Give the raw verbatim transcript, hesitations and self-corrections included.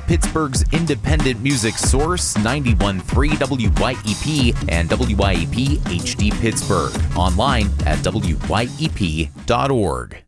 Pittsburgh's independent music source, ninety-one point three W Y E P and W Y E P H D Pittsburgh. Online at W Y E P dot org.